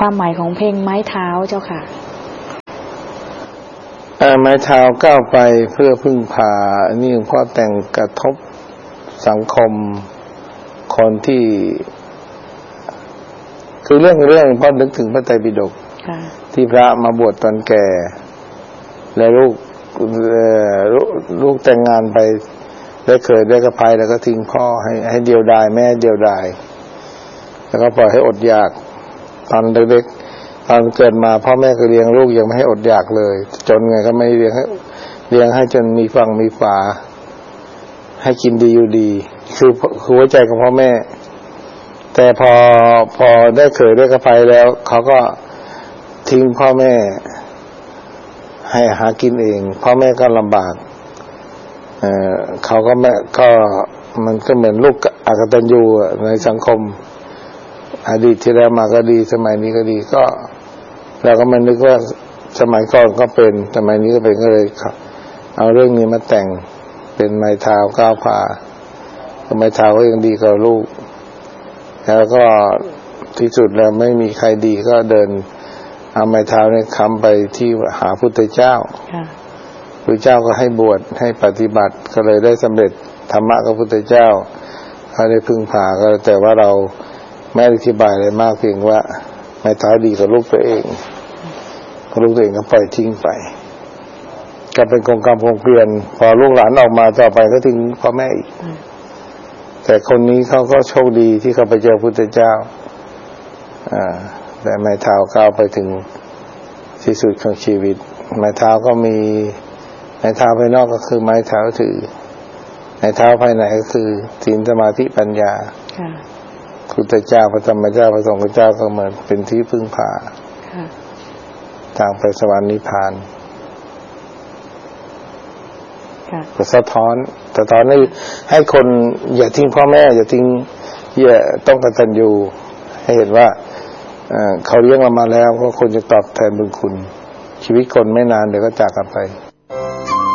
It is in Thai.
ความหมายของเพลงไม้เท้าเจ้าค่ะไม้เท้าก้าวไปเพื่อพึ่งพาอันนี้หลวงพ่อแต่งกระทบสังคมคนที่คือเรื่องพ่อนึกถึงพระไตรปิฎกที่พระมาบวชตอนแก่และลูกแต่งงานไปได้เคยได้กระพายแล้วก็ทิ้งพ่อให้เดียวดายแม่เดียวดายแล้วก็ปล่อยให้อดอยากตอนเด็กๆตอนเกิดมาพ่อแม่ก็เลี้ยงลูกยังไม่ให้อดอยากเลยจนไงก็ไม่เลี้ยงให้จนมีฝั่งมีฝาให้กินดีอยู่ดีคือหัวใจของพ่อแม่แต่พอได้เคยได้กระพายแล้วเขาก็ทิ้งพ่อแม่ให้หากินเองพ่อแม่ก็ลำบากเขาก็มันก็เหมือนลูกอกตัญญูในสังคมอดีตที่แล้วมาก็ดีสมัยนี้ก็ดีก็เราก็มานึกว่าสมัยก่อนก็เป็นสมัยนี้ก็เป็นก็เลยเอาเรื่องนี้มาแต่งเป็นไม้เท้าก้าวพาไม้เท้าก็ยังดีกว่าลูกแล้วก็ที่สุดแล้วไม่มีใครดีก็เดินเอาไม้เท้าเนี่ยค้ำไปที่หาพุทธเจ้าพระเจ้าก็ให้บวชให้ปฏิบัติก็เลยได้สำเร็จธรรมะกับพุทธเจ้าเขาได้พึ่งพาก็แต่ว่าเราไม่อธิบายอะไรมากเพียงว่าไม้เท้าดีกับลูกตัวเองลูกตัวเองก็ปล่อยทิ้งไปก็เป็นกงกรรมคงเกลียนพอลูกหลานออกมาต่อไปก็ทิ้งพ่อแม่อีกแต่คนนี้เขาก็โชคดีที่เขาไปเจอพุทธเจ้าแต่ไม้เท้าก้าวไปถึงที่สุดของชีวิตไม้เท้าก็มีไม้เท้าภายนอกก็คือไม้เท้าถือไม้เท้าภายในก็คือศีลสมาธิปัญญาพุทธเจ้าพระธรรมเจ้าพระสงฆ์เจ้าก็เหมือนเป็นที่พึ่งพาทางไปสวรรค์นิพพานก็สะท้อนให้คนอย่าทิ้งพ่อแม่อย่าทิ้งอย่าต้องกตัญญูให้เห็นว่าเขาเลี้ยงเรามาแล้วก็ควรจะตอบแทนบุญคุณชีวิตคนไม่นานเดี๋ยวก็จากกันไป